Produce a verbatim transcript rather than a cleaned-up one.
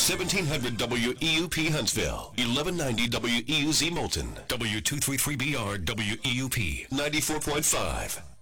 seventeen hundred W E U P Huntsville, eleven ninety W E U Z Moulton, W two thirty-three B R W E U P, ninety-four point five.